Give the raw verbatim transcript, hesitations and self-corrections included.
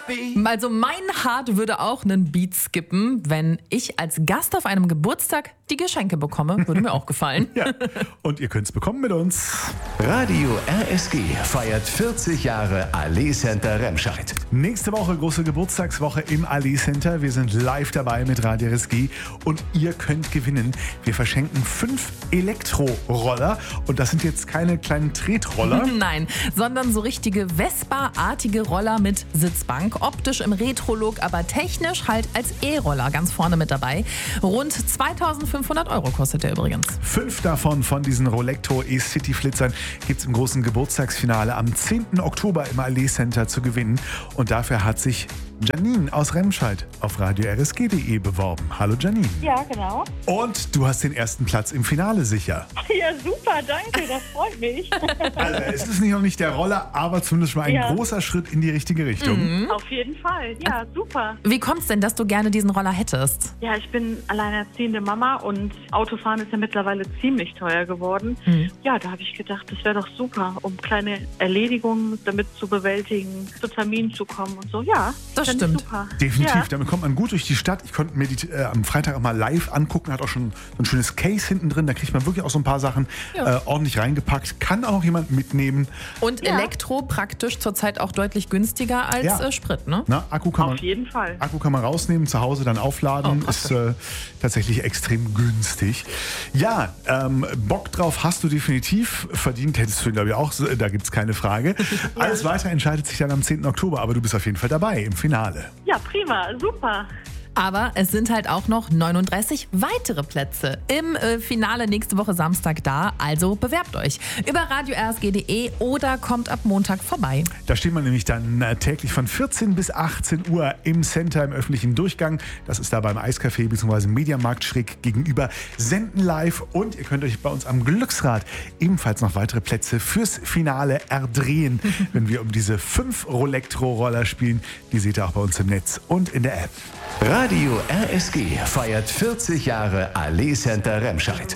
Also mein Hart würde auch einen Beat skippen, wenn ich als Gast auf einem Geburtstag die Geschenke bekomme. Würde mir auch gefallen. Ja. Und ihr könnt es bekommen mit uns. Radio R S G feiert vierzig Jahre Allee Center Remscheid. Nächste Woche große Geburtstagswoche im Allee Center. Wir sind live dabei mit Radio R S G und ihr könnt gewinnen. Wir verschenken fünf Elektroroller und das sind jetzt keine kleinen Tretroller. Nein, sondern so richtige Vespa-artige Roller mit Sitzbank. Optisch im Retro-Look, aber technisch halt als E-Roller ganz vorne mit dabei. Rund zweitausendfünfhundert Euro kostet der übrigens. Fünf davon von diesen Rolecto E-City-Flitzern gibt es im großen Geburtstagsfinale am zehnten Oktober im Allee Center zu gewinnen. Und dafür hat sich Janine aus Remscheid auf radio r s g punkt d e beworben. Hallo Janine. Ja, genau. Und du hast den ersten Platz im Finale sicher. Ja, super, danke, das freut mich. Also es ist nicht noch nicht der Roller, aber zumindest mal ein Ja. großer Schritt in die richtige Richtung. Mhm. Auf jeden Fall, ja, super. Wie kommt's denn, dass du gerne diesen Roller hättest? Ja, ich bin alleinerziehende Mama und Autofahren ist ja mittlerweile ziemlich teuer geworden. Mhm. Ja, da habe ich gedacht, das wäre doch super, um kleine Erledigungen damit zu bewältigen, zu Terminen zu kommen und so. Ja, Das fand ich stimmt. Super. Definitiv, Ja. damit kommt man gut durch die Stadt. Ich konnte mir die äh, am Freitag auch mal live angucken, hat auch schon so ein schönes Case hinten drin, da kriegt man wirklich auch so ein paar Sachen Ja. äh, ordentlich reingepackt. Kann auch noch jemand mitnehmen. Und Ja. Elektro praktisch zurzeit auch deutlich günstiger als Ja. äh, Sprit, ne? Na, Akku kann Auf man jeden Fall. Akku kann man rausnehmen, zu Hause dann aufladen. Oh, ist äh, tatsächlich extrem günstig. Ja, ähm, Bock drauf hast du definitiv. Verdient hättest du ihn, glaube ich, auch. Da gibt es keine Frage. Alles weitere entscheidet sich dann am zehnten Oktober, aber du bist auf jeden Fall dabei im Finale. Ja, prima, super. Aber es sind halt auch noch neununddreißig weitere Plätze im äh, Finale nächste Woche Samstag da. Also bewerbt euch über radio r s g punkt d e oder kommt ab Montag vorbei. Da steht man nämlich dann äh, täglich von vierzehn bis achtzehn Uhr im Center im öffentlichen Durchgang. Das ist da beim Eiscafé bzw. Mediamarkt schräg gegenüber. Senden live und ihr könnt euch bei uns am Glücksrad ebenfalls noch weitere Plätze fürs Finale erdrehen, wenn wir um diese fünf Rolectro-Roller spielen. Die seht ihr auch bei uns im Netz und in der App. Radio R S G feiert vierzig Jahre Allee Center Remscheid.